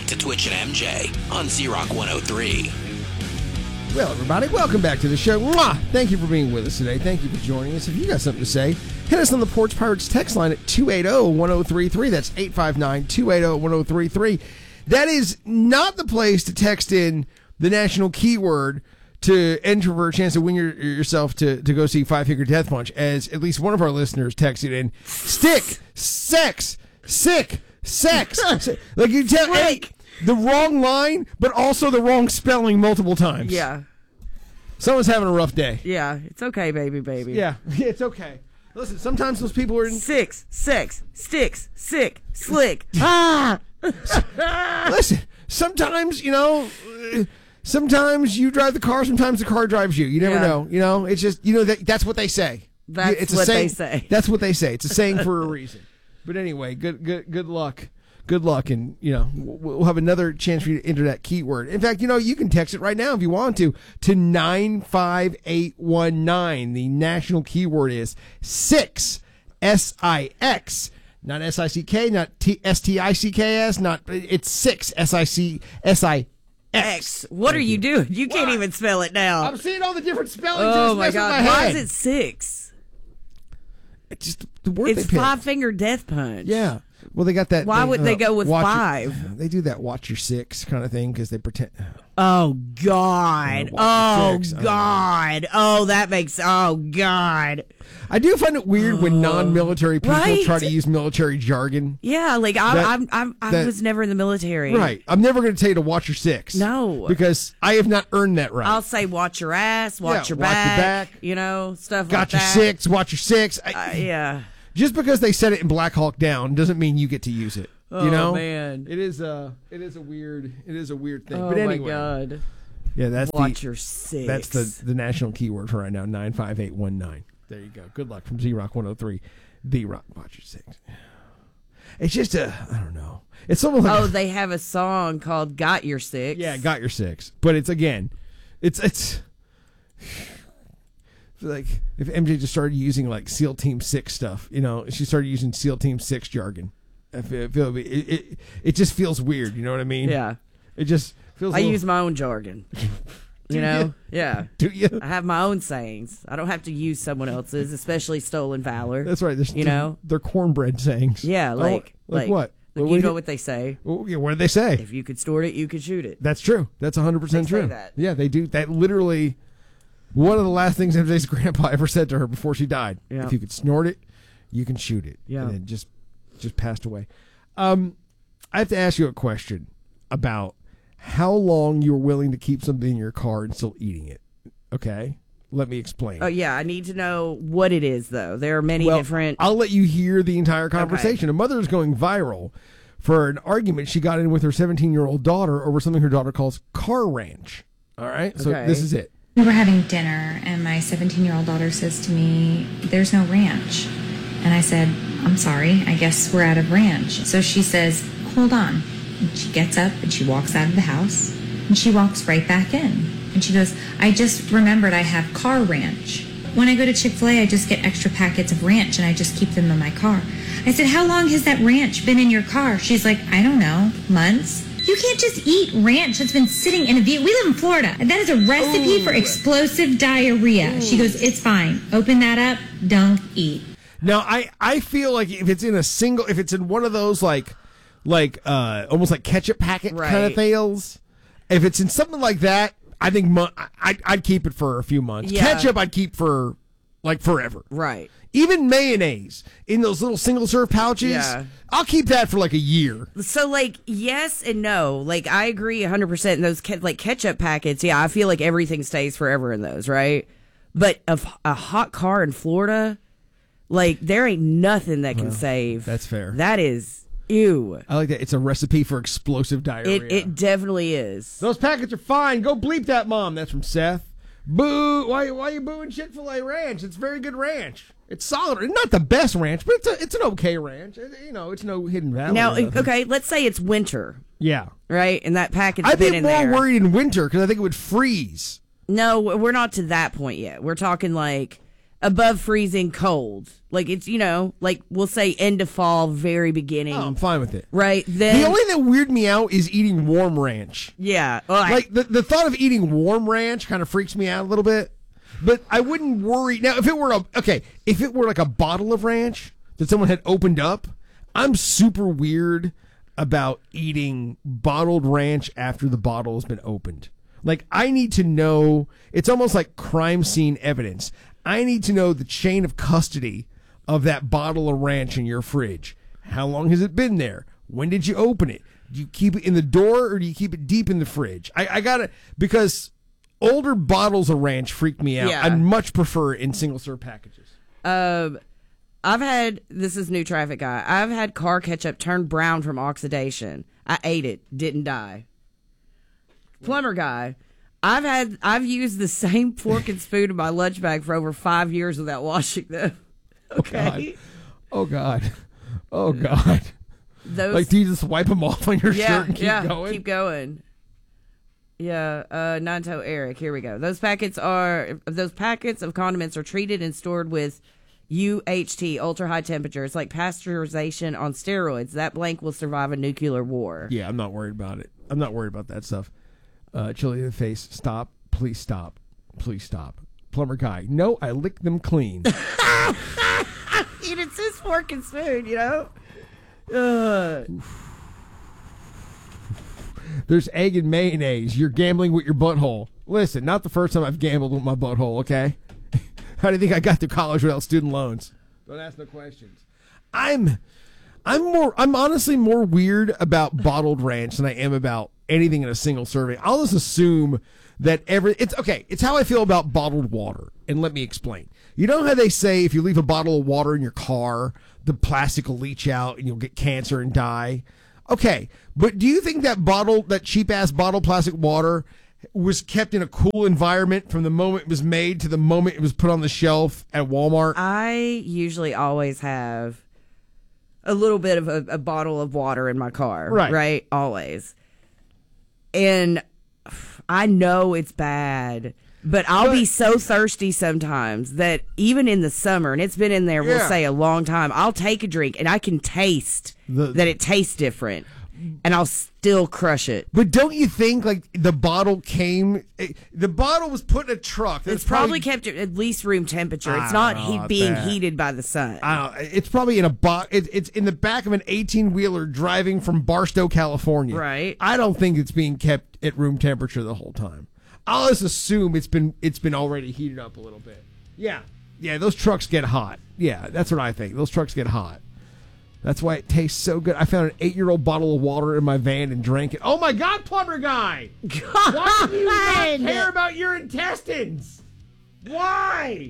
back to Twitch and MJ on Z-Rock 103. Well, everybody, welcome back to the show. Mwah! Thank you for being with us today. Thank you for joining us. If you got something to say, hit us on the Porch Pirates text line at 280-1033. That's 859-280-1033. That is not the place to text in the national keyword to enter for a chance to win yourself to go see Five Finger Death Punch, as at least one of our listeners texted in, stick, sex, sick, sex. Like you tell the wrong line, but also the wrong spelling multiple times. Yeah. Someone's having a rough day. Yeah, it's okay, baby. Yeah, it's okay. Listen, sometimes those people are in... Six, sex, sticks, sick, slick. Ah! Listen, sometimes, sometimes you drive the car, sometimes the car drives you. You never know. It's just, that's what they say. That's what they say. That's what they say. It's a saying for a reason. But anyway, good luck. Good luck, and we'll have another chance for you to enter that keyword. In fact, you can text it right now if you want to 95819. The national keyword is SIX, SIX, not SICK, not STICKS, not it's SIX, SIX. What are you doing? You can't even spell it now. I'm seeing all the different spellings. Oh my God! Why is it 6? It's just the word It's they pick. Five Finger Death Punch. Yeah. Well, they got that. Why would they go with 5? They do that watch your 6 kind of thing because they pretend. Oh, God. Oh, six. God. Oh, that makes... Oh, God. I do find it weird when non-military people Right? try to use military jargon. Yeah, like I was never in the military. Right. I'm never going to tell you to watch your 6. No. Because I have not earned that right. I'll say watch your ass, watch your back. Stuff Got like your that. 6, watch your 6. Yeah. Just because they said it in Black Hawk Down doesn't mean you get to use it. Oh, man. It is a weird thing. Oh, but anyway. my God. Yeah, that's watch your 6. That's the national keyword for right now, 95819. There you go. Good luck from Z-Rock 103. The-Rock, watch your 6. It's just I don't know. It's almost like... Oh, they have a song called Got Your 6. Yeah, Got Your 6. But it's like if MJ just started using like SEAL Team 6 stuff, she started using SEAL Team 6 jargon. It just feels weird, you know what I mean? Yeah. It just feels I use my own jargon. Yeah. Do you? I have my own sayings. I don't have to use someone else's, especially stolen valor. That's right. They're cornbread sayings. Yeah, like what? Like, you know what they say. Well, what do they say? If you could snort it, you could shoot it. That's true. That's 100% They true. say that. Yeah, they do. That literally, one of the last things MJ's grandpa ever said to her before she died. Yeah. If you could snort it, you can shoot it. Yeah. And then just passed away. I have to ask you a question about how long you're willing to keep something in your car and still eating it. Okay? Let me explain. Oh, yeah. I need to know what it is, though. There are many different... I'll let you hear the entire conversation. Okay. A mother is going viral for an argument she got in with her 17-year-old daughter over something her daughter calls car ranch. All right? So this is it. We were having dinner, and my 17-year-old daughter says to me, "There's no ranch." And I said, "I'm sorry, I guess we're out of ranch." So she says, "Hold on." And she gets up and she walks out of the house and she walks right back in. And she goes, "I just remembered I have car ranch. When I go to Chick-fil-A, I just get extra packets of ranch and I just keep them in my car." I said, "How long has that ranch been in your car?" She's like, "I don't know, months." You can't just eat ranch that's been sitting in a vehicle. We live in Florida. And that is a recipe for explosive diarrhea. She goes, "It's fine. Open that up. Don't eat." Now, I feel like if it's in one of those like almost like ketchup packet kind of things, if it's in something like that, I think I'd keep it for a few months. Yeah. Ketchup I'd keep for like forever. Right. Even mayonnaise in those little single serve pouches, I'll keep that for like a year. So, like, yes and no. Like, I agree 100%. In those ketchup packets, yeah, I feel like everything stays forever in those, right? But a hot car in Florida, like, there ain't nothing that can save. That's fair. That is, ew. I like that. It's a recipe for explosive diarrhea. It definitely is. Those packets are fine. Go bleep that, Mom. That's from Seth. Boo! Why you booing Chick-fil-A ranch? It's very good ranch. It's solid. Not the best ranch, but it's an okay ranch. It's no Hidden Valley. Now, okay, let's say it's winter. Yeah. Right? And that packet's I'd been be in more there. worried in winter because I think it would freeze. No, we're not to that point yet. We're talking like above freezing cold. Like it's, like we'll say end of fall, very beginning. Oh, I'm fine with it. Right. Then The only thing that weirded me out is eating warm ranch. yeah. Like the thought of eating warm ranch kind of freaks me out a little bit. But I wouldn't worry. Now, if it were like a bottle of ranch that someone had opened up, I'm super weird about eating bottled ranch after the bottle has been opened. Like, I need to know, it's almost like crime scene evidence. I need to know the chain of custody of that bottle of ranch in your fridge. How long has it been there? When did you open it? Do you keep it in the door or do you keep it deep in the fridge? I gotta, because older bottles of ranch freak me out. Yeah. I'd much prefer it in single serve packages. This is new traffic guy. I've had car ketchup turn brown from oxidation. I ate it, didn't die. Plumber guy. I've used the same fork and spoon in my lunch bag for over 5 years without washing them. Okay. Oh God. Oh God. Those, Like, do you just wipe them off on your shirt and keep going? Keep going. Yeah, Nanto Eric, here we go. Those packets of condiments are treated and stored with UHT, ultra high temperatures, like pasteurization on steroids. That blank will survive a nuclear war. Yeah, I'm not worried about it. I'm not worried about that stuff. Chili in the face. Stop. Please stop. Please stop. Plumber guy. No, I licked them clean. It's his fork and spoon, There's egg and mayonnaise. You're gambling with your butthole. Listen, not the first time I've gambled with my butthole, okay? How do you think I got through college without student loans? Don't ask no questions. I'm honestly more weird about bottled ranch than I am about anything in a single serving. I'll just assume that it's how I feel about bottled water. And let me explain. You know how they say if you leave a bottle of water in your car, the plastic will leach out and you'll get cancer and die? Okay, but do you think that cheap ass bottle plastic water was kept in a cool environment from the moment it was made to the moment it was put on the shelf at Walmart? I usually always have a little bit of a bottle of water in my car. Right? Always. And I know it's bad, but I'll be so thirsty sometimes that even in the summer, and it's been in there, we'll say, a long time, I'll take a drink and I can taste that it tastes different. And I'll still crush it. But don't you think, like, the bottle was put in a truck. It's probably kept at least room temperature. It's not being heated by the sun. It's probably in a it's in the back of an 18-wheeler driving from Barstow, California. Right. I don't think it's being kept at room temperature the whole time. I'll just assume it's been already heated up a little bit. Yeah, those trucks get hot. Yeah, that's what I think. Those trucks get hot. That's why it tastes so good. I found an 8-year-old bottle of water in my van and drank it. Oh my God, plumber guy! Why do you not care about your intestines? Why?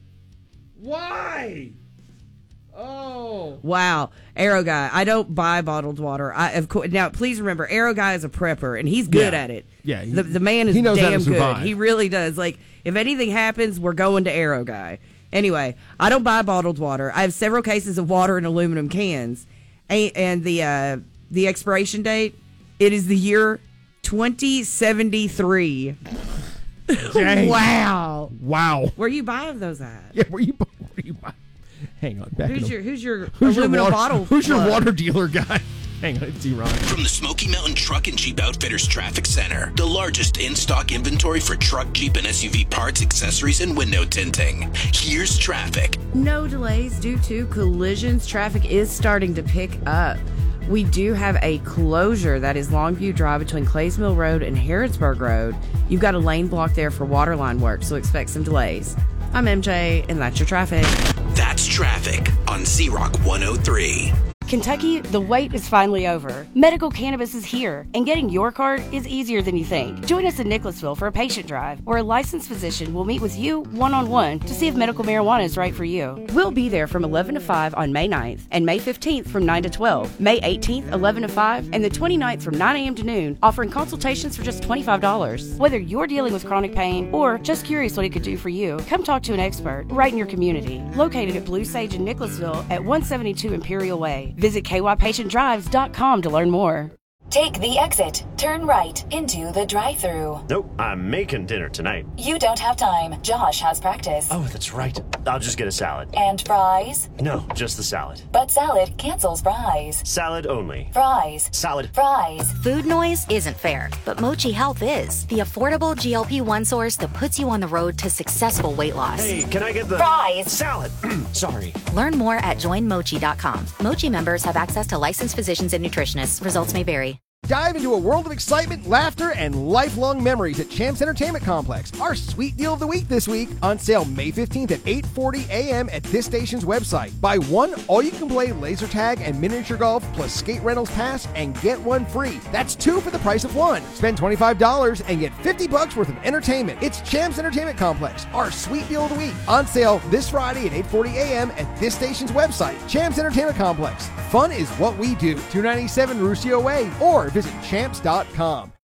Oh. Wow. Arrow Guy. I don't buy bottled water. Now, please remember, Arrow Guy is a prepper, and he's good at it. Yeah. The man is he knows damn how to survive. good. He really does. Like, if anything happens, we're going to Arrow Guy. Anyway, I don't buy bottled water. I have several cases of water in aluminum cans. And the expiration date, it is the year 2073. Wow. Where you buying those at? Yeah, where you buy? Hang on. Who's your aluminum bottle? Who's your water dealer guy? Hang on, it's Ron. From the Smoky Mountain Truck and Jeep Outfitters Traffic Center, the largest in-stock inventory for truck, Jeep, and SUV parts, accessories, and window tinting. Here's traffic. No delays due to collisions. Traffic is starting to pick up. We do have a closure that is Longview Drive between Clays Mill Road and Harrodsburg Road. You've got a lane block there for waterline work, so expect some delays. I'm MJ, and that's your traffic. That's traffic on Z-Rock 103. Kentucky, the wait is finally over. Medical cannabis is here, and getting your card is easier than you think. Join us in Nicholasville for a patient drive, where a licensed physician will meet with you one-on-one to see if medical marijuana is right for you. We'll be there from 11 to 5 on May 9th, and May 15th from 9 to 12, May 18th, 11 to 5, and the 29th from 9 a.m. to noon, offering consultations for just $25. Whether you're dealing with chronic pain or just curious what it could do for you, come talk to an expert right in your community. Located at Blue Sage in Nicholasville at 172 Imperial Way. Visit kypatientdrives.com to learn more. Take the exit. Turn right into the drive-thru. Nope, I'm making dinner tonight. You don't have time. Josh has practice. Oh, that's right. I'll just get a salad. And fries? No, just the salad. But salad cancels fries. Salad only. Fries. Salad. Fries. Food noise isn't fair, but Mochi Health is. The affordable GLP-1 source that puts you on the road to successful weight loss. Hey, can I get the fries? Salad. Sorry. Learn more at joinmochi.com. Mochi members have access to licensed physicians and nutritionists. Results may vary. Dive into a world of excitement, laughter, and lifelong memories at Champs Entertainment Complex. Our sweet deal of the week this week, on sale May 15th at 8:40 a.m. at this station's website. Buy one all-you-can-play laser tag and miniature golf plus skate rentals pass and get one free. That's two for the price of one. Spend $25 and get $50 worth of entertainment. It's Champs Entertainment Complex, our sweet deal of the week. On sale this Friday at 8:40 a.m. at this station's website. Champs Entertainment Complex. Fun is what we do. 297 Ruscio Way, or visit champs.com.